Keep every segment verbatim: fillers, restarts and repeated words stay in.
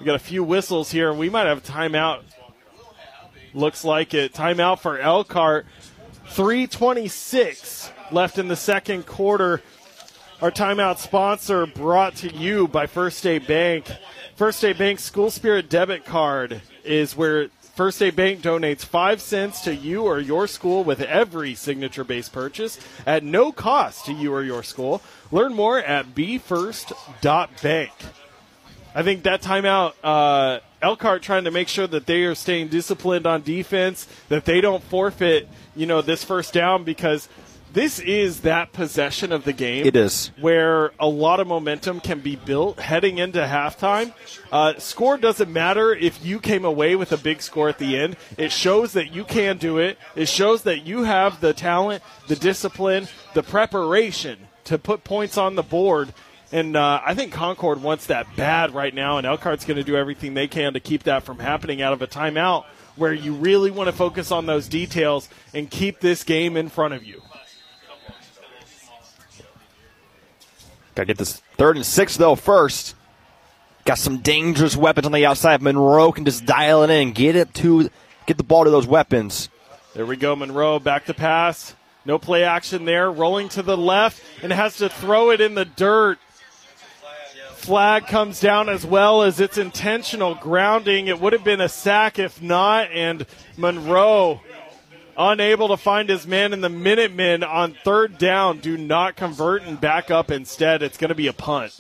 We got a few whistles here. We might have a timeout. Looks like it. Timeout for Elkhart. three twenty-six left in the second quarter. Our timeout sponsor brought to you by First State Bank. First State Bank's School Spirit debit card is where First State Bank donates five cents to you or your school with every signature-based purchase at no cost to you or your school. Learn more at b first dot bank. I think that timeout, uh, Elkhart trying to make sure that they are staying disciplined on defense, that they don't forfeit, you know, this first down, because this is that possession of the game. It is. Where a lot of momentum can be built heading into halftime. Uh, score doesn't matter if you came away with a big score at the end. It shows that you can do it. It shows that you have the talent, the discipline, the preparation to put points on the board. And uh, I think Concord wants that bad right now, and Elkhart's going to do everything they can to keep that from happening out of a timeout, where you really want to focus on those details and keep this game in front of you. Got to get this third and six, though, first. Got some dangerous weapons on the outside. Monroe can just dial it in, get it to, get the ball to those weapons. There we go, Monroe, back to pass. No play action there, rolling to the left, and has to throw it in the dirt. Flag comes down as well as it's intentional grounding. It would have been a sack if not, and Monroe unable to find his man, and the Minutemen on third down do not convert and back up instead. It's going to be a punt.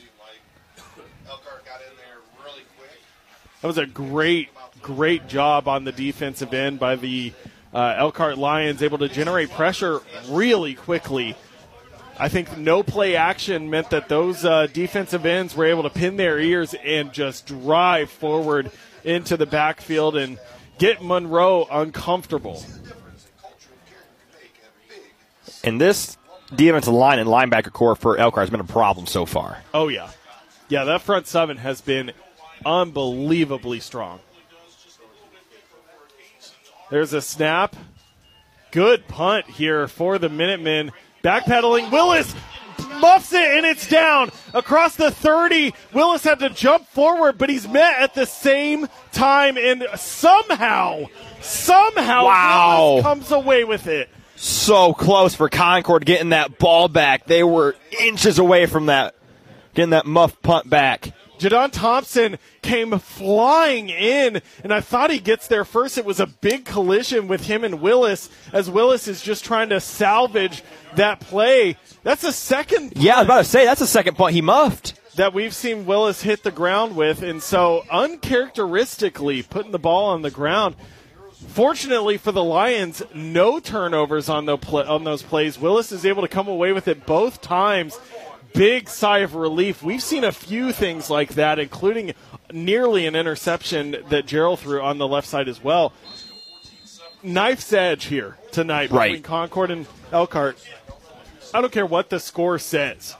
That was a great, great job on the defensive end by the uh, Elkhart Lions, able to generate pressure really quickly. I think no play action meant that those uh, defensive ends were able to pin their ears and just drive forward into the backfield and get Monroe uncomfortable. And this defensive line and linebacker core for Elkhart has been a problem so far. Oh, yeah. Yeah, that front seven has been unbelievably strong. There's a snap. Good punt here for the Minutemen. Backpedaling, Willis muffs it, and it's down. Across the thirty, Willis had to jump forward, but he's met at the same time, and somehow, somehow wow. Willis comes away with it. So close for Concord getting that ball back. They were inches away from that, getting that muff punt back. Jadon Thompson came flying in, and I thought he gets there first. It was a big collision with him and Willis, as Willis is just trying to salvage that play. That's a second punt. Yeah, I was about to say, that's the second punt he muffed. That we've seen Willis hit the ground with, and so uncharacteristically putting the ball on the ground. Fortunately for the Lions, no turnovers on, the pl- on those plays. Willis is able to come away with it both times. Big sigh of relief. We've seen a few things like that, including nearly an interception that Gerald threw on the left side as well. Knife's edge here tonight right. between Concord and Elkhart. I don't care what the score says.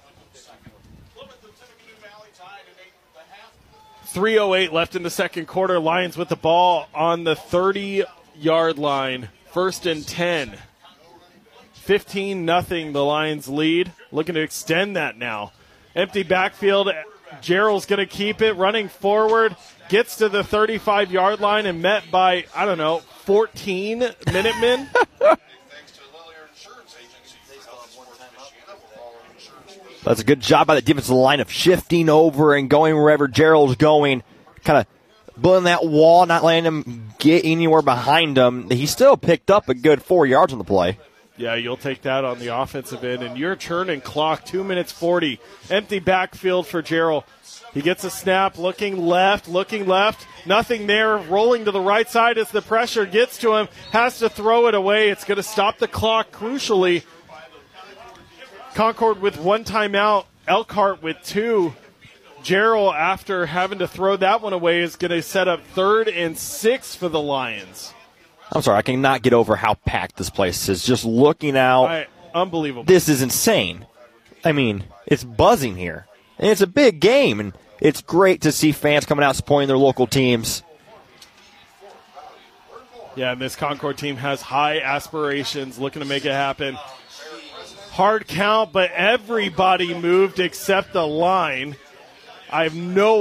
three oh eight left in the second quarter. Lions with the ball on the thirty-yard line. First and ten. fifteen nothing the Lions lead. Looking to extend that now. Empty backfield. Gerald's going to keep it. Running forward. Gets to the thirty-five-yard line and met by, I don't know, fourteen Minutemen. That's a good job by the defensive line of shifting over and going wherever Gerald's going. Kind of building that wall, not letting him get anywhere behind him. He still picked up a good four yards on the play. Yeah, you'll take that on the offensive end. And you're churning clock, two minutes forty. Empty backfield for Gerald. He gets a snap, looking left, looking left. Nothing there, rolling to the right side as the pressure gets to him. Has to throw it away. It's going to stop the clock crucially. Concord with one timeout, Elkhart with two. Gerald, after having to throw that one away, is going to set up third and six for the Lions. I'm sorry, I cannot get over how packed this place is. Just looking out. I, unbelievable. This is insane. I mean, it's buzzing here. And it's a big game, and it's great to see fans coming out supporting their local teams. Yeah, and this Concord team has high aspirations, looking to make it happen. Hard count, but everybody moved except the line. I have no